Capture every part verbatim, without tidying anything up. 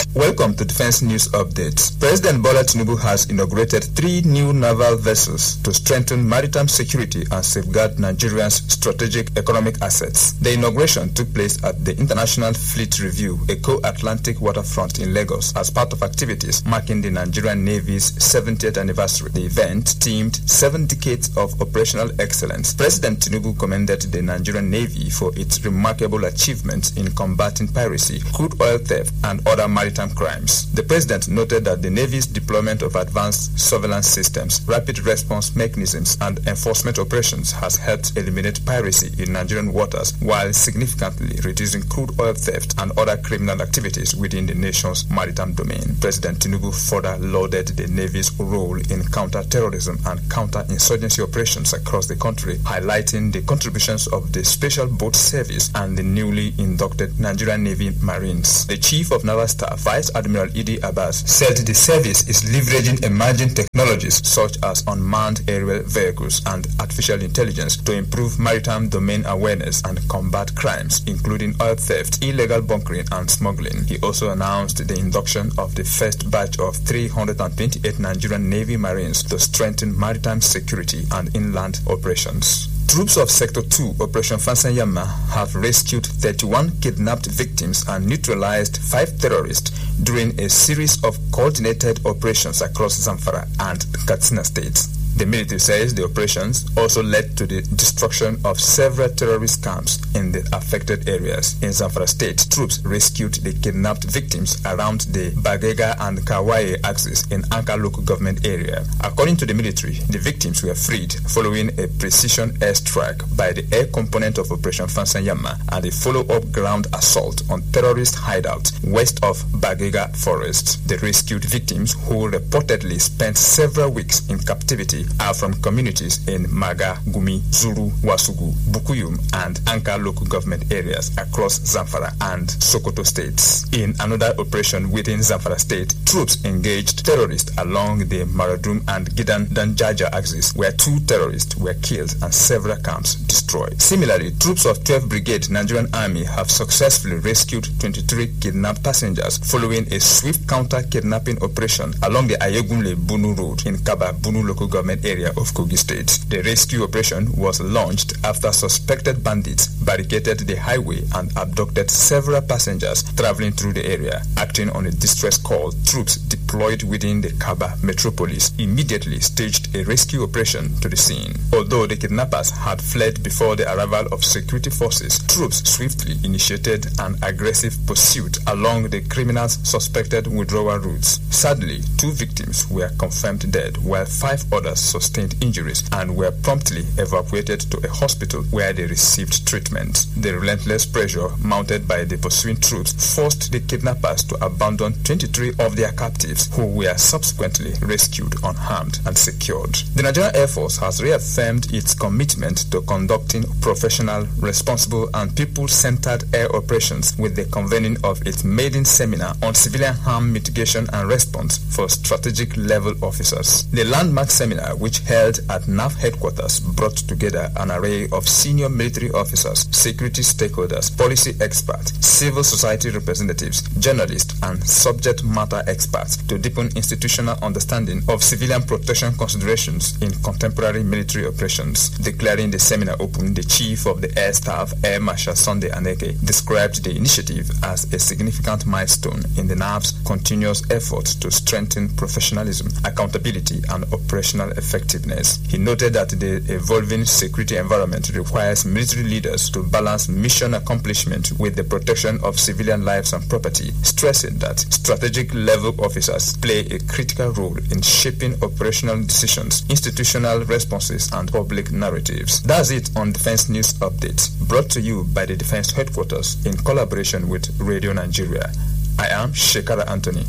Welcome to Defense News Updates. President Bola Tinubu has inaugurated three new naval vessels to strengthen maritime security and safeguard Nigeria's strategic economic assets. The inauguration took place at the International Fleet Review, a co-Atlantic waterfront in Lagos, as part of activities marking the Nigerian Navy's seventieth anniversary. The event themed Seven Decades of Operational Excellence. President Tinubu commended the Nigerian Navy for its remarkable achievements in combating piracy, crude oil theft, and other maritime crimes. The president noted that the Navy's deployment of advanced surveillance systems, rapid response mechanisms, and enforcement operations has helped eliminate piracy in Nigerian waters while significantly reducing crude oil theft and other criminal activities within the nation's maritime domain. President Tinubu further lauded the Navy's role in counter-terrorism and counter-insurgency operations across the country, highlighting the contributions of the Special Boat Service and the newly inducted Nigerian Navy Marines. The Chief of Naval Staff, Vice Admiral Idi Abbas, said the service is leveraging emerging technologies such as unmanned aerial vehicles and artificial intelligence to improve maritime domain awareness and combat crimes, including oil theft, illegal bunkering, and smuggling. He also announced the induction of the first batch of three hundred twenty-eight Nigerian Navy Marines to strengthen maritime security and inland operations. Troops of Sector two, Operation Fansanyama, have rescued thirty-one kidnapped victims and neutralized five terrorists during a series of coordinated operations across Zamfara and Katsina states. The military says the operations also led to the destruction of several terrorist camps in the affected areas. In Zamfara State, troops rescued the kidnapped victims around the Bagega and Kawaii axis in Anka local government area. According to the military, the victims were freed following a precision airstrike by the air component of Operation Fansanyama and a follow-up ground assault on terrorist hideout west of Bagega Forest. The rescued victims, who reportedly spent several weeks in captivity, are from communities in Maga, Gumi, Zuru, Wasugu, Bukuyum, and Anka local government areas across Zamfara and Sokoto states. In another operation within Zamfara state, troops engaged terrorists along the Maradum and Gidan Danjaja axis, where two terrorists were killed and several camps destroyed. Similarly, troops of twelfth Brigade Nigerian Army have successfully rescued twenty-three kidnapped passengers following a swift counter-kidnapping operation along the Ayegunle-Bunu Road in Kaba, Bunu local government area of Kogi State. The rescue operation was launched after suspected bandits barricaded the highway and abducted several passengers traveling through the area. Acting on a distress call, troops deployed within the Kaba metropolis immediately staged a rescue operation to the scene. Although the kidnappers had fled before the arrival of security forces, troops swiftly initiated an aggressive pursuit along the criminals' suspected withdrawal routes. Sadly, two victims were confirmed dead, while five others sustained injuries and were promptly evacuated to a hospital where they received treatment. The relentless pressure mounted by the pursuing troops forced the kidnappers to abandon twenty-three of their captives, who were subsequently rescued unharmed and secured. The Nigerian Air Force has reaffirmed its commitment to conducting professional, responsible, and people-centered air operations with the convening of its maiden seminar on civilian harm mitigation and response for strategic level officers. The landmark seminar, which held at N A F headquarters, brought together an array of senior military officers, security stakeholders, policy experts, civil society representatives, journalists, and subject matter experts to deepen institutional understanding of civilian protection considerations in contemporary military operations. Declaring the seminar open, the Chief of the Air Staff, Air Marshal Sunday Aneke, described the initiative as a significant milestone in the N A F's continuous efforts to strengthen professionalism, accountability, and operational effectiveness. He noted that the evolving security environment requires military leaders to balance mission accomplishment with the protection of civilian lives and property, stressing that strategic level officers play a critical role in shaping operational decisions, institutional responses, and public narratives. That's it on Defense News Update, brought to you by the Defense Headquarters in collaboration with Radio Nigeria. I am Shekara Anthony.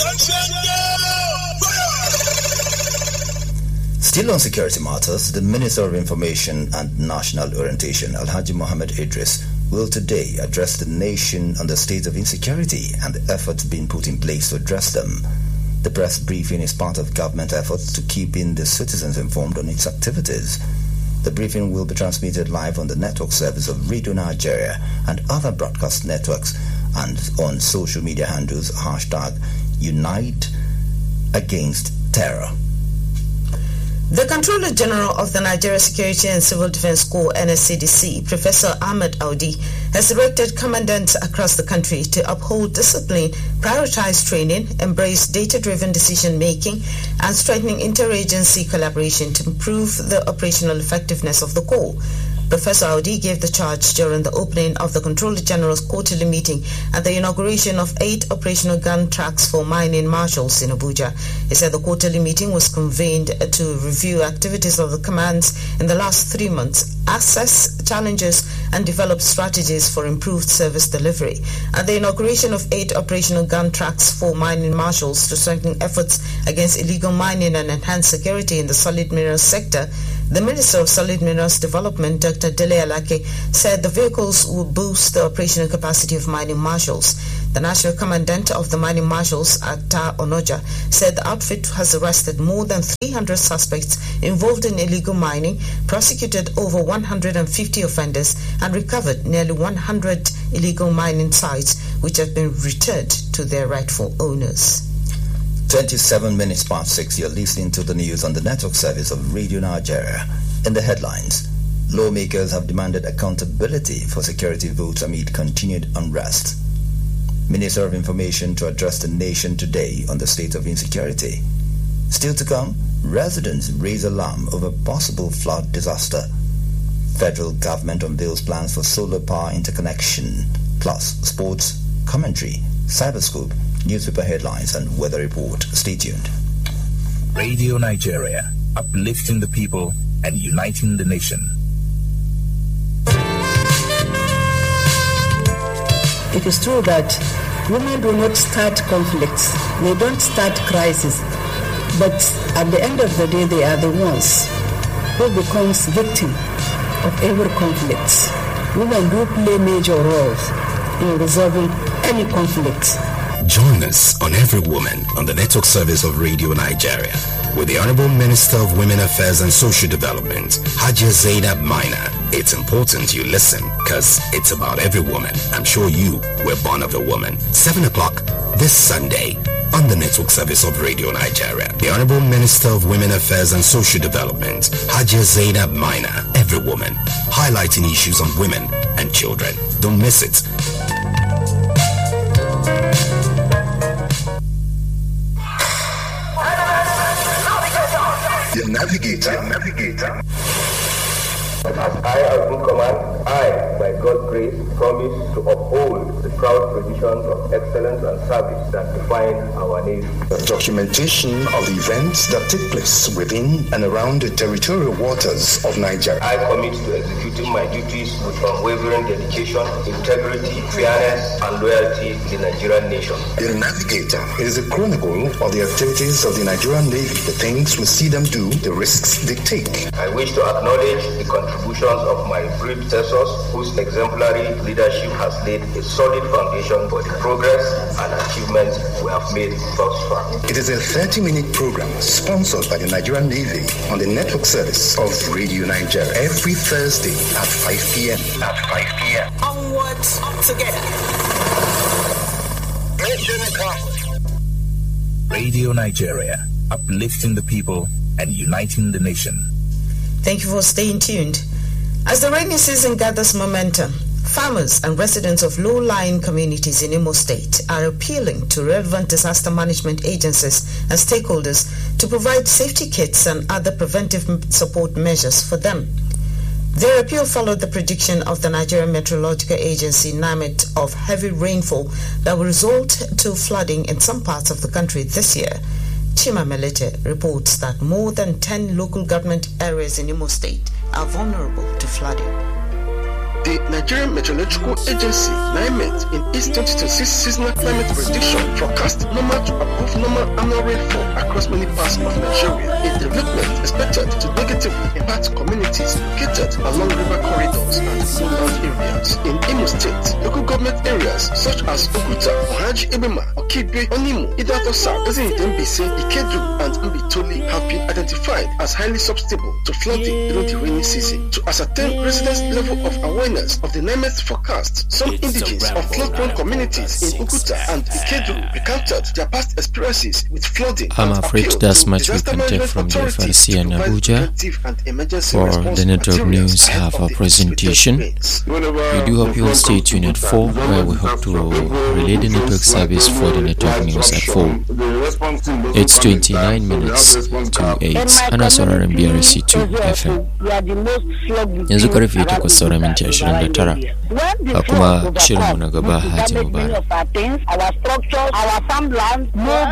Still on security matters, the Minister of Information and National Orientation, Alhaji Mohammed Idris, will today address the nation on the state of insecurity and the efforts being put in place to address them. The press briefing is part of government efforts to keeping the citizens informed on its activities. The briefing will be transmitted live on the network service of Radio Nigeria and other broadcast networks and on social media handles hashtag Unite Against Terror. The Controller General of the Nigeria Security and Civil Defense Corps, N S C D C, Professor Ahmed Audi, has directed commandants across the country to uphold discipline, prioritize training, embrace data-driven decision-making, and strengthening interagency collaboration to improve the operational effectiveness of the Corps. Professor Audi gave the charge during the opening of the Controller General's quarterly meeting and the inauguration of eight operational gun tracks for mining marshals in Abuja. He said the quarterly meeting was convened to review activities of the commands in the last three months, assess challenges, and develop strategies for improved service delivery. At the inauguration of eight operational gun tracks for mining marshals to strengthen efforts against illegal mining and enhance security in the solid minerals sector, the Minister of Solid Minerals Development, Doctor Dele Alake, said the vehicles will boost the operational capacity of mining marshals. The National Commandant of the Mining Marshals, Atta Onoja, said the outfit has arrested more than three hundred suspects involved in illegal mining, prosecuted over one hundred fifty offenders, and recovered nearly one hundred illegal mining sites, which have been returned to their rightful owners. twenty-seven minutes past six, you're listening to the news on the network service of Radio Nigeria. In the headlines, lawmakers have demanded accountability for security votes amid continued unrest. Minister of Information to address the nation today on the state of insecurity. Still to come, residents raise alarm over possible flood disaster. Federal government unveils plans for solar power interconnection, plus sports, commentary, cyberscope, newspaper headlines, and weather report. Stay tuned. Radio Nigeria, uplifting the people and uniting the nation. It is true that women do not start conflicts, they don't start crises, but at the end of the day, they are the ones who becomes victim of every conflict. Women do play major roles in resolving any conflict. Join us on Every Woman on the network service of Radio Nigeria with the Honorable Minister of Women Affairs and Social Development, Hajia Zainab Maina. It's important you listen because it's about every woman. I'm sure you were born of a woman. seven o'clock this Sunday on the network service of Radio Nigeria. The Honorable Minister of Women Affairs and Social Development, Hajia Zainab Maina. Every Woman, highlighting issues on women and children. Don't miss it. The Navigator. Navigator. As I, as in command, I, by God's grace, promise to uphold the proud traditions of excellence and service that define our Navy. The documentation of the events that take place within and around the territorial waters of Nigeria. I commit to executing my duties with unwavering dedication, integrity, fairness, and loyalty to the Nigerian nation. The Navigator is a chronicle of the activities of the Nigerian Navy, the things we see them do, the risks they take. I wish to acknowledge the contributions of my predecessors, whose exemplary leadership has laid a solid foundation for the progress and achievements we have made thus far. It is a thirty-minute program sponsored by the Nigerian Navy on the network service of Radio Nigeria every Thursday at five p.m. At five p.m. Onwards together. Radio Nigeria, uplifting the people and uniting the nation. Thank you for staying tuned. As the rainy season gathers momentum, farmers and residents of low-lying communities in Imo State are appealing to relevant disaster management agencies and stakeholders to provide safety kits and other preventive support measures for them. Their appeal followed the prediction of the Nigerian Meteorological Agency, NIMET, of heavy rainfall that will result to flooding in some parts of the country this year. Chima Melete reports that more than ten local government areas in Imo State are vulnerable to flooding. The Nigerian Meteorological Agency, NIMET, in its twenty twenty-six seasonal climate prediction forecast normal to above normal annual rainfall across many parts of Nigeria, a development expected to negatively impact communities located along river corridors and inland areas. In Imo State, local government areas such as Okuta, Ohaji Ebema, Okigwe, Onimu, Idatosa, Ezindembise, Ikedu, and Mbitoli have been identified as highly susceptible to flooding during the rainy season. To ascertain residents' level of awareness miners of the Nimet forecast, some indigenes of flood-prone communities in Ukuta and Ikedu recounted their past experiences with flooding. I'm afraid that's much we can take from the F R C and Abuja. For the network news, have a presentation. We do hope you will stay tuned at four, where we hope to relay the network service for the network news at four. It's twenty-nine minutes to eight. Ana sauraron B R C two F M. Yanzu karfe takwas saura minti ashirin da tara. A kuma shirinmu na gaba Haji Mubarak.